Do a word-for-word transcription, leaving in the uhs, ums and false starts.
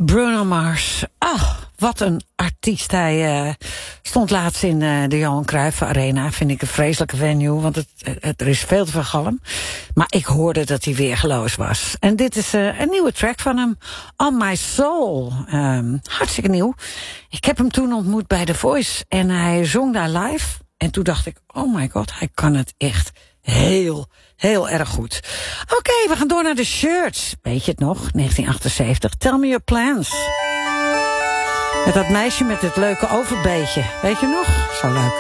Bruno Mars. Ah, wat een artiest. Hij uh, stond laatst in uh, de Johan Cruijff Arena. Vind ik een vreselijke venue, want het, het, er is veel te veel galm. Maar ik hoorde dat hij weergeloos was. En dit is uh, een nieuwe track van hem. On My Soul. Um, hartstikke nieuw. Ik heb hem toen ontmoet bij The Voice. En hij zong daar live. En toen dacht ik, oh my god, hij kan het echt heel, heel erg goed. Oké, okay, we gaan door naar de shirts. Weet je het nog? negentien achtenzeventig. Tell me your plans. Met dat meisje met het leuke overbeetje. Weet je nog? Zo leuk.